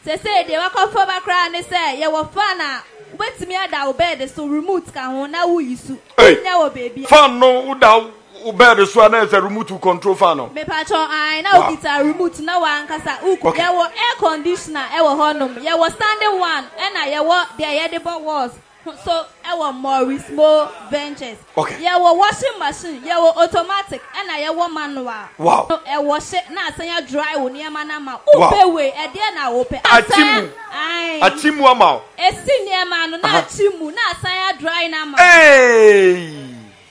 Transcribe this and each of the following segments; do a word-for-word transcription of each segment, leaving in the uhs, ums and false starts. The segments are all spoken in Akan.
Say say they walk up for back and they say, you were fana. Wait me at our bed, so remote can now we use. Hey, now baby. Fan no down. Ubed so na is a remote to control fan no. Me patron I now it's a remote now one kasa. Uku there was air conditioner, there was honum. There was standing one, and I there there the was. So I was Morris Mo Ventures. Okay. There was washing machine, there was automatic, and I was manual. Wow. So I was na say dry on near manama. Upe we e dey na open. Achimu. Ai. Achimu ama. E si near manu na achimu na say dry na ma. Hey.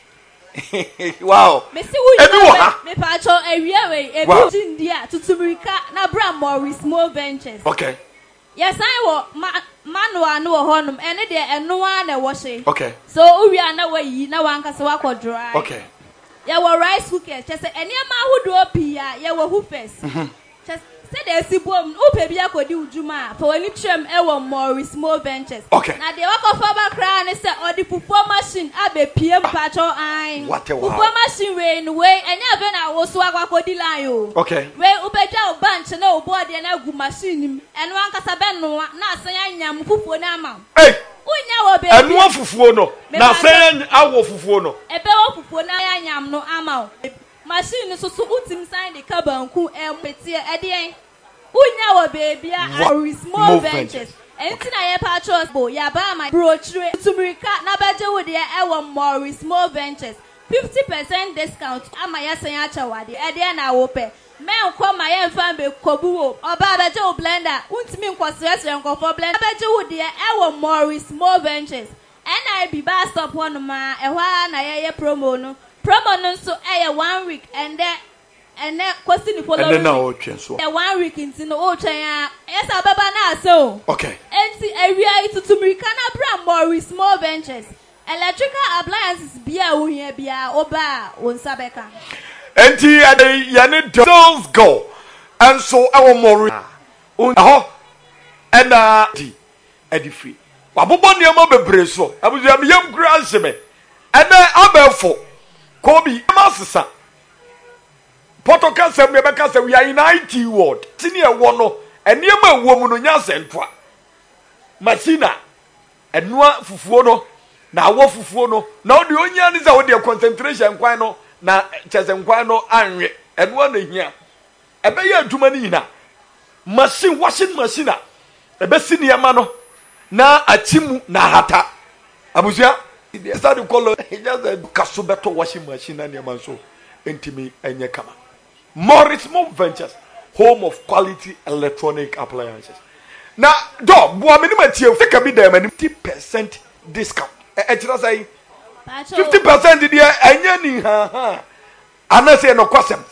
Wow. Me see we me patro area we e bi India tutumrika na bra Morris Mo Ventures. Okay. Yes, I will manual no honum and de eno one na washing. Okay. So we are na we na wan kasa wa ko dry. Okay. Ya wo rice cookers. Just say eni ma hudo pia ya wo hoofers. Just say there si bom upe bia kodi ujuma for any trim e wo Morris Mo Ventures. Okay. Na de wako for back cry and say or the perform machine abe P M patro an. What a wow. Perform machine we in way enya be na wo so agwa kodi line o. Okay. We ubeja o bench na o board na gu machine eno ankasa be no na asan anyam fufuo na ama. Hey. Unya wo be. Eno fufuo no. Na asan awo fufuo no. Ebe wo fufuo na anyam no ama o. Machine so so utim sign the cabanku e pete e de unya wo baby a small ventures enti na ye patrons bo ya ba my brochure tumrika na baje wo de e wo more small ventures fifty percent discount ama ya san ya chawade e de na wo pe men ko ma ye mfa be kobu wo oba baje wo blender untimi nkosresre nkofo blender baje wo de e wo more small ventures and I be ba stop one ma e hwa na ye ye promo no promo no so e one week and then and then question the following. And then now so. The one week into no old chain. Yes, Ababa na so. Okay. And see area to Tumrikana Bram Morris Small Ventures. Electrical appliances bia uye bia oba on Sabeka. And the other Yanni sales go. And so our Morris on ho and uh Eddie free. Wabubo ni ama bebre so. Abuzu am yam grass me. And then abefo. Kobi masisa. Potoka sem Rebecca say we are in I T world. Senior one no eniema wo mu no nya sentwa. Machina enua fufuo no na awo fufuo no na odi onya ni za wo de concentration kwan no na chese kwan no anwe enua na hia. Ebe ye aduma ni hina. Machine washing machine ebe siniema no na achimu na hata. Abuzia they start to call it just a kasubeto washing machine na niema so entimi enye kama. Morris Mo Ventures, home of quality electronic appliances. Now, dog, boy, minimum tier, take a bit there, fifty percent discount. Eh, say fifty percent the year, and yani, ha ha. And I say no question.